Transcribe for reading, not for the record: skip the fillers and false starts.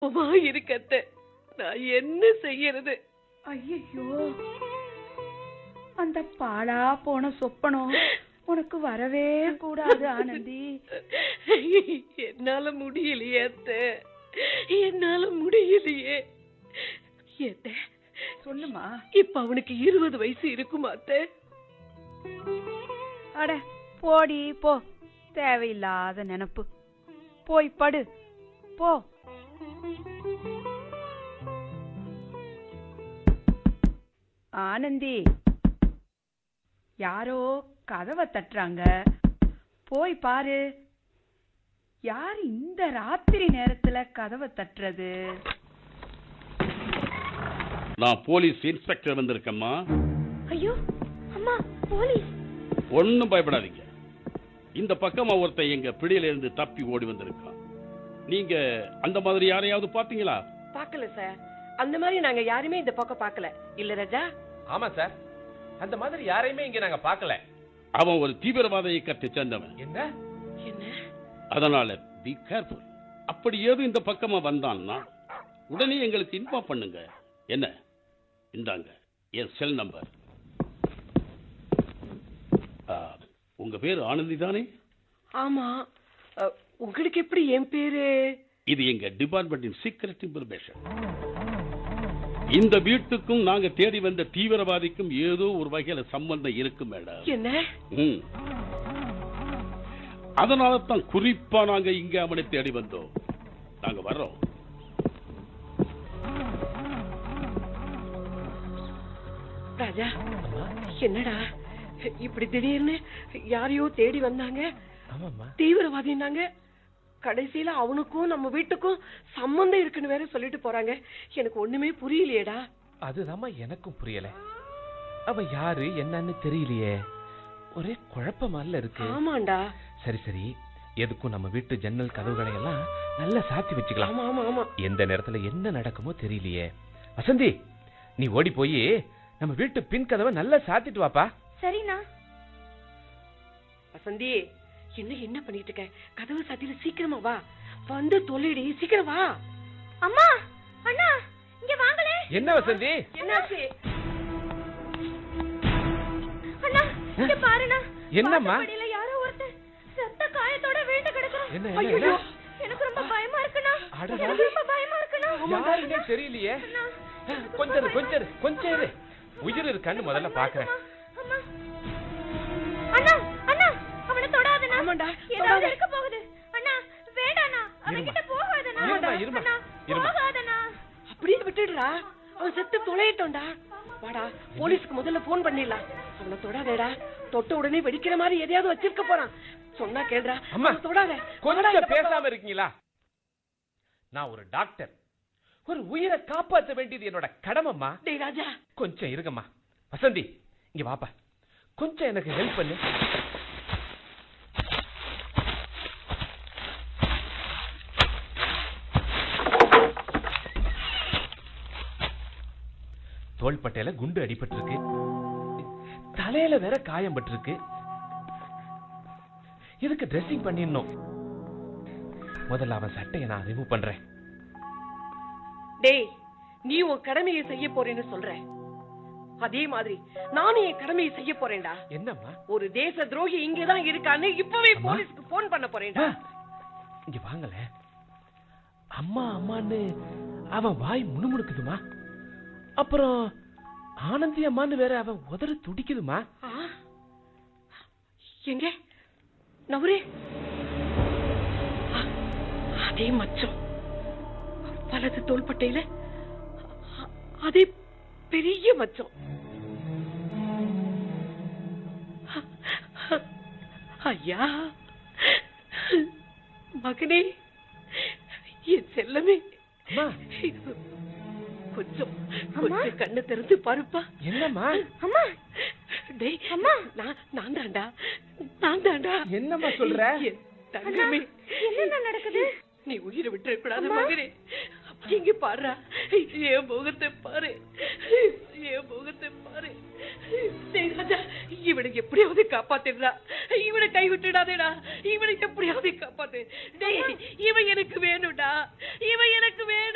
குழப்பமா இருக்கத்த. நான் என்ன செய்யறது? ஐயோ, அந்த பாழா போன சொப்பனம் உனக்கு வரவே கூடாது ஆனந்தி. என்னால முடியலையே அத்தை, என்னால முடியலையே. என்ன சொல்லுமா. இப்ப அவனுக்கு 20 வயசு இருக்குமா அத்தை? அட போடி போ, தேவையில்லாத நினைப்பு. போய் படு போ. ஆனந்தி, யாரோ கதவை தட்டுறாங்க, போய் பாரு. யார் இந்த ராத்திரி நேரத்துல கதவை தட்டுறது? நான் போலீஸ் இன்ஸ்பெக்டர் வந்திருக்கேம்மா. ஐயோ அம்மா, போலீஸ். ஒன்னும் பயப்படாதீங்க. இந்த பக்கமா ஒருத்தன் எங்க பிடியில இருந்து தப்பி ஓடி வந்திருக்கான். நீங்க அந்த மாதிரி யாரையாவது பாத்தீங்களா? பாக்கல சார், அந்த மாதிரி நாங்க யாருமே இந்த பக்கம் பாக்கல. இல்ல ராஜா? ஆமா சார், அந்த மாதிரி யாரையுமே இங்க நாங்க பாக்கல. அவன் ஒரு தீவிரவாத இயக்கத்தை சேர்ந்தவன். என்ன என்ன? அதனால பி கேர்ஃபுல். அப்படி ஏதும் இந்த பக்கமா வந்தான்னா உடனே எங்களுக்கு இன்ஃபார்ம் பண்ணுங்க. என்ன, இந்தாங்க என் செல் நம்பர். உங்க பேரு ஆனந்தி தானே? ஆமா. உங்களுக்கு எப்படி என் பேரு? இது எங்க டிபார்ட்மெண்டின் சீக்ரெட் இன்ஃபர்மேஷன். இந்த வீட்டுக்கும் நாங்க தேடி வந்த தீவிரவாதிக்கும் ஏதோ ஒரு வகையில சம்பந்தம் இருக்கு மேடம். என்ன? அதனால தான் குறிப்பா நாங்க இங்க அவனை தேடி வந்தோம். நாங்க வர்றோம். ராஜா, என்னடா இப்படி திடீர்னு யாரையோ தேடி வந்தாங்க, தீவிரவாதினாங்க. கடைசியில அவனுக்கும் நம்ம வீட்டுக்கும் சம்பந்தம் இருக்குன்னு வேற சொல்லிட்டு போறாங்க. எனக்கு ஒண்ணுமே புரியலையேடா. அதுதாம்மா எனக்கும் புரியல. அவ யாரு என்னன்னு தெரியலையே, ஒரே குழப்பமால இருக்கு. ஆமாண்டா. சரி சரி, எதுக்கும் நம்ம வீட்டு ஜன்னல் கதவுகளை எல்லாம் நல்லா சாத்தி வச்சுக்கலாம். ஆமா ஆமா ஆமா. எந்த நேரத்துல என்ன நடக்குமோ தெரியலையே. வசந்தி, நீ ஓடி போய் நம்ம வீட்டு பின் கதவை நல்லா சாத்திட்டு வாப்பா. சரிண்ணா. வசந்தி, என்ன பண்ணிட்டு இருக்க? கதவு சாத்திட்டு சீக்கிரமா வா. வந்து தொலைடி, சீக்கிரம் வா. அம்மா, அண்ணா, இங்க வாங்களே. என்ன வசந்தி? என்னாச்சு? அண்ணா, இங்க பாருண்ணா. என்னம்மா? படியில யாரோ ஒருத்தர் ரத்த காயத்தோட விழுந்து கிடக்குறான். என்ன ஐயோ, என்ன? எனக்கு ரொம்ப பயமா இருக்குண்ணா. அடடா. எனக்கு ரொம்ப பயமா இருக்குண்ணா. யாருன்னே தெரியலையே. கொஞ்சம் இரு. உயிர் இருக்கான்னு முதல்ல பாக்குறேன். அம்மா. அண்ணா, அண்ணா, அவனை தொடாதண்ணா. ஆமாண்டா, ஏதாவது இருக்க போகுது. அண்ணா, வேண்டாண்ணா. அவன்கிட்ட போகாதண்ணா. இருமா. போகாதண்ணா. அப்படியே விட்டுடுறா. அவன் செத்து தொலையட்டோம்டா. வாடா, போலீஸ்க்கு முதல்ல போன் பண்ணிடலாம். அவனை தொடாதேடா. தொட்ட உடனே வெடிக்கிற மாதிரி எதையாவது வச்சிருக்க போறான். சொன்னா கேளுடா. அம்மா, தொடாத. கொஞ்சம் பேசாம இருக்கீங்களா? நான் ஒரு டாக்டர். ஒரு உயிரை காப்பாற்ற வேண்டியது என்னோட கடமைம்மா. டேய் ராஜா, கொஞ்சம் இருங்கம்மா. வசந்தி, இங்க வாப்பா. கொஞ்சம் எனக்கு ஹெல்ப் பண்ணு. தோள்பட்டையில குண்டு அடிபட்டிருக்கு, தலையில வேற காயம் பட்டிருக்கு. இதுக்கு ட்ரெஸ்ஸிங் பண்ணிடணும். முதல்ல அவன் சட்டையை நான் ரிமூவ் பண்றேன். டேய், நீ உன் கடமையை செய்ய போறேன்னு சொல்ற. அதே மாதிரி நானும் என் கடமையை செய்ய போறேன்டா. என்னம்மா? ஒரு தேச துரோகி இங்கதான் இருக்கான்னு இப்பவே போலீஸ்க்கு போன் பண்ண போறேன்டா. இங்க வாங்கல. அம்மா அம்மான்னு அவன் வாய் முணுமுணுக்குதுமா. அப்புறம் ஆனந்தி அம்மான்னு வேற அவன் உதறு துடிக்குதுமா. எங்க நவரே? அதே மச்சம், வலது தோள்பட்டையில அதே பெரிய மச்சம். ஐயா, மகனே, என் செல்லமே, கொஞ்சம் கண்ணு திறந்து பாருப்பா. என்னம்மா? அம்மா, டேய், அம்மா, நான் தாண்டா. என்னம்மா சொல்ற? தங்கமே, என்ன நடக்குது? நீ உயிரை விட்டுற கூடாது மகனே. இங்க பாரு, என் முகத்தை பாரு. இவனுக்கு எப்படியாவது காப்பாத்திடுறா. இவனை கை விட்டுடாதேடா. இவனுக்கு எப்படியாவது காப்பாத்து. இவன் எனக்கு வேணும்டா. இவன் எனக்கு வேணும்.